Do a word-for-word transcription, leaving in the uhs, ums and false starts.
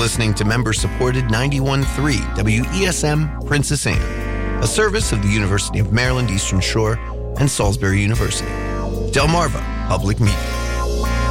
listening to member-supported ninety-one point three W E S M Princess Anne, a service of the University of Maryland Eastern Shore and Salisbury University. Delmarva Public Media.